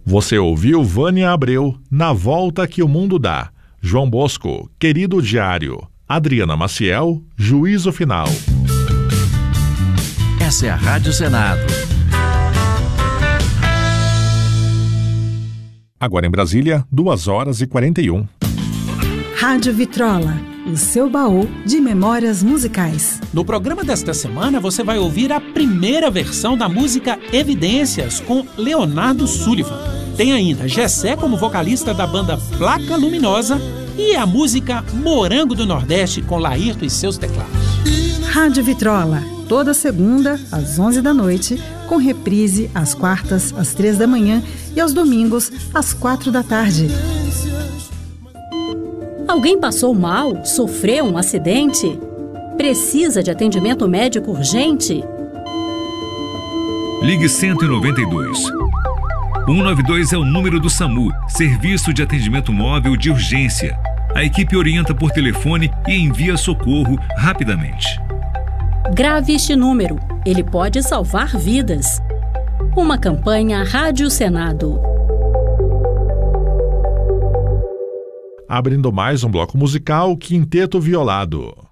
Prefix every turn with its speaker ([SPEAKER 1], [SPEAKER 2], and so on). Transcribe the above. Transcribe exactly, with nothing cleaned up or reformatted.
[SPEAKER 1] Você ouviu Vânia Abreu, Na Volta que o Mundo Dá. João Bosco, Querido Diário. Adriana Maciel, Juízo Final.
[SPEAKER 2] Essa é a Rádio Senado.
[SPEAKER 1] Agora em Brasília, duas horas e quarenta e um.
[SPEAKER 3] Rádio Vitrola, o seu baú de memórias musicais.
[SPEAKER 4] No programa desta semana você vai ouvir a primeira versão da música Evidências com Leonardo Sullivan. Tem ainda Gessé como vocalista da banda Placa Luminosa e a música Morango do Nordeste com Laírto e seus teclados.
[SPEAKER 3] Rádio Vitrola, toda segunda às onze da noite, com reprise às quartas às três da manhã e aos domingos às quatro da tarde.
[SPEAKER 5] Alguém passou mal? Sofreu um acidente? Precisa de atendimento médico urgente?
[SPEAKER 6] Ligue cento e noventa e dois. cento e noventa e dois é o número do SAMU, Serviço de Atendimento Móvel de Urgência. A equipe orienta por telefone e envia socorro rapidamente.
[SPEAKER 5] Grave este número, ele pode salvar vidas. Uma campanha Rádio Senado.
[SPEAKER 1] Abrindo mais um bloco musical, Quinteto Violado.